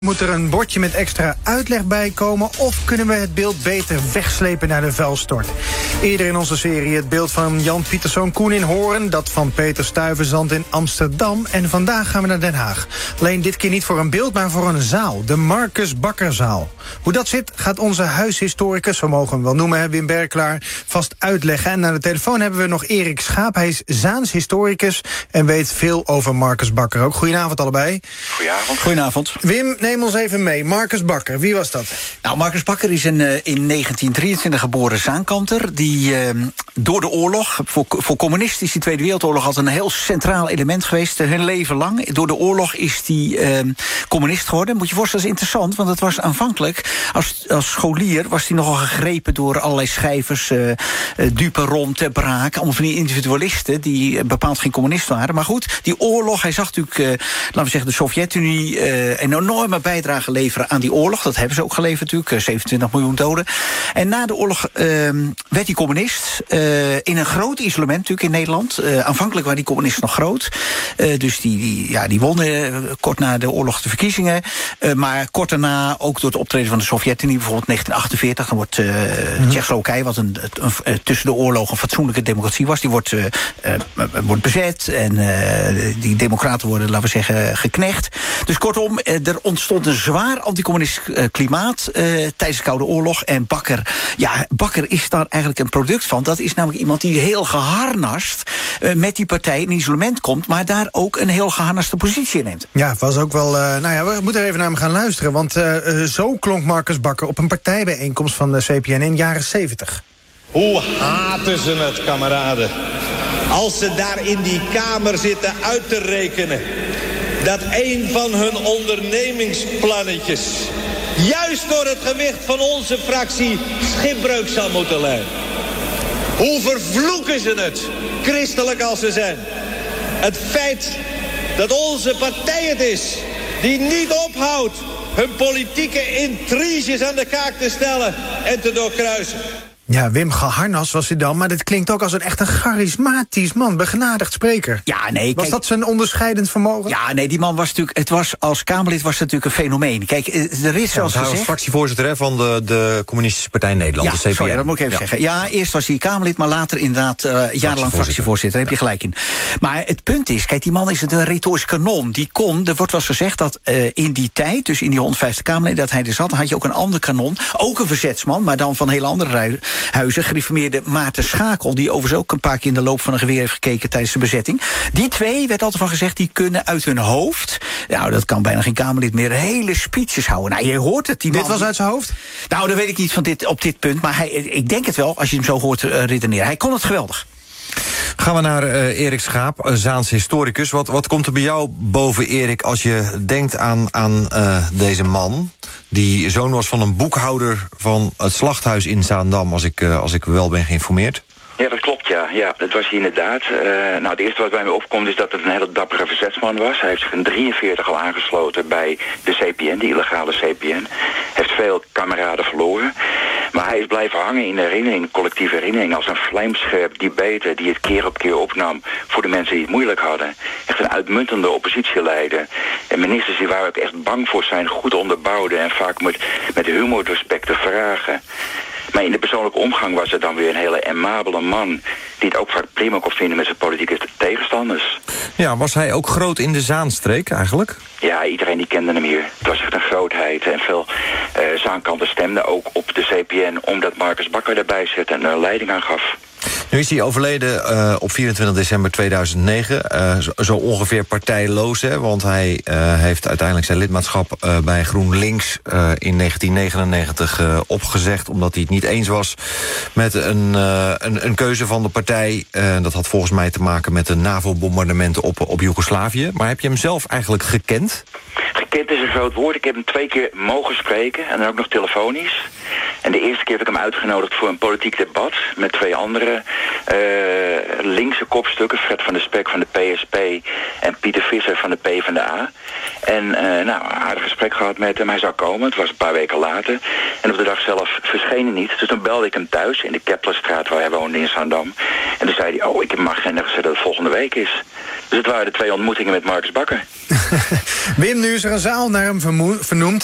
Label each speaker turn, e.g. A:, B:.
A: Moet er een bordje met extra uitleg bij komen, of kunnen we het beeld beter wegslepen naar de vuilstort? Eerder in onze serie het beeld van Jan Pieterszoon Koen in Hoorn, dat van Peter Stuyvesant in Amsterdam, en vandaag gaan we naar Den Haag. Alleen dit keer niet voor een beeld, maar voor een zaal, de Marcus Bakkerzaal. Hoe dat zit, gaat onze huishistoricus, zo mogen we hem wel noemen, Wim Berklaar, vast uitleggen. En aan de telefoon hebben we nog Erik Schaap. Hij is Zaans historicus en weet veel over Marcus Bakker ook. Goedenavond allebei.
B: Goedenavond.
C: Goedenavond.
A: Wim, neem ons even mee. Marcus Bakker, wie was dat?
C: Nou, Marcus Bakker is in 1923 geboren Zaankanter, die door de oorlog, voor communisten is die Tweede Wereldoorlog altijd een heel centraal element geweest, hun leven lang. Door de oorlog is die communist geworden. Moet je voorstellen, dat is interessant, want het was aanvankelijk, als scholier was hij nogal gegrepen door allerlei schrijvers, Duperon, Ter Braak, allemaal van die individualisten die bepaald geen communist waren. Maar goed, die oorlog, hij zag natuurlijk, laten we zeggen, de Sovjet-Unie een enorme bijdrage leveren aan die oorlog. Dat hebben ze ook geleverd natuurlijk, 27 miljoen doden. En na de oorlog werd hij communist, in een groot isolement natuurlijk in Nederland. Aanvankelijk waren die communisten nog groot. Dus die wonnen kort na de oorlog de verkiezingen. Maar kort daarna, ook door het optreden van de Sovjet-Unie, bijvoorbeeld 1948, dan wordt Tsjechoslowakije, wat tussen de oorlogen een fatsoenlijke democratie was, die wordt bezet en die democraten worden, laten we zeggen, geknecht. Dus kortom, er ontstond een zwaar anticommunistisch klimaat tijdens de Koude Oorlog. En Bakker is daar eigenlijk een product van. Dat is namelijk iemand die heel geharnast met die partij in isolement komt, maar daar ook een heel geharnaste positie in neemt.
A: Ja, was ook wel. We moeten even naar hem gaan luisteren, want zo klonk Marcus Bakker op een partijbijeenkomst van de CPN in de jaren 70.
D: Hoe haten ze het, kameraden? Als ze daar in die kamer zitten uit te rekenen dat een van hun ondernemingsplannetjes juist door het gewicht van onze fractie schipbreuk zal moeten lijden. Hoe vervloeken ze het, christelijk als ze zijn. Het feit dat onze partij het is die niet ophoudt hun politieke intriges aan de kaak te stellen en te doorkruisen.
A: Ja, Wim, geharnas was hij dan, maar dit klinkt ook als een echt een charismatisch man, begenadigd spreker.
C: Ja, nee,
A: was dat zijn onderscheidend vermogen?
C: Ja, nee, die man was natuurlijk, als Kamerlid was het natuurlijk een fenomeen. Kijk, er is zoals
B: hij
C: gezegd,
B: was fractievoorzitter van de Communistische Partij Nederland, de CPN.
C: Sorry, dat moet ik even zeggen. Ja, eerst was hij Kamerlid, maar later inderdaad jarenlang fractievoorzitter. Daar heb je gelijk in. Maar het punt is, kijk, die man is een retorisch kanon. Er wordt wel eens gezegd dat in die tijd, dus in die 150 Kamerleden dat hij er zat, had je ook een ander kanon, ook een verzetsman, maar dan van hele andere huizen, gereformeerde Maarten Schakel, die overigens ook een paar keer in de loop van een geweer heeft gekeken tijdens de bezetting. Die twee, werd altijd van gezegd, die kunnen uit hun hoofd, nou, dat kan bijna geen Kamerlid meer, hele speeches houden. Nou, je hoort het.
A: Dit was uit zijn hoofd?
C: Nou, dat weet ik niet op dit punt, maar ik denk het wel, als je hem zo hoort redeneren. Hij kon het geweldig.
B: Gaan we naar Erik Schaap, Zaans historicus. Wat komt er bij jou boven, Erik, als je denkt aan deze man, die zoon was van een boekhouder van het slachthuis in Zaandam, als ik wel ben geïnformeerd?
E: Ja, dat klopt, ja. Dat was hij inderdaad. Het eerste wat bij me opkomt is dat het een hele dappere verzetsman was. Hij heeft zich in 1943 al aangesloten bij de CPN, de illegale CPN. Heeft veel kameraden verloren. Maar hij is blijven hangen in de herinnering, collectieve herinnering, als een vlijmscherp debater die het keer op keer opnam voor de mensen die het moeilijk hadden. Echt een uitmuntende oppositieleider. En ministers die waar ook echt bang voor zijn, goed onderbouwden en vaak met humor doorspekte vragen. Maar in de persoonlijke omgang was het dan weer een hele amabele man die het ook vaak prima kon vinden met zijn politieke tegenstanders.
B: Ja, was hij ook groot in de Zaanstreek eigenlijk?
E: Ja, iedereen die kende hem hier. Het was echt een grootheid en veel Zaankanten stemden ook op de CPN omdat Marcus Bakker daarbij zat en er leiding aan gaf.
B: Nu is hij overleden op 24 december 2009. Zo ongeveer partijloos, hè, want hij heeft uiteindelijk zijn lidmaatschap bij GroenLinks in 1999 opgezegd, omdat hij het niet eens was met een keuze van de partij. Dat had volgens mij te maken met de NAVO-bombardementen op Joegoslavië. Maar heb je hem zelf eigenlijk gekend?
E: Gekend is een groot woord. Ik heb hem 2 keer mogen spreken en dan ook nog telefonisch. En de eerste keer heb ik hem uitgenodigd voor een politiek debat met 2 andere linkse kopstukken. Fred van der Spek van de PSP en Pieter Visser van de PvdA. En een aardig gesprek gehad met hem. Hij zou komen, het was een paar weken later. En op de dag zelf verscheen hij niet. Dus toen belde ik hem thuis in de Keplerstraat waar hij woonde in Zaandam. En toen zei hij, ik heb in mijn agenda gezet dat het volgende week is. Dus het waren de 2 ontmoetingen met Marcus Bakker.
A: Wim, nu is er een zaal naar hem vernoemd.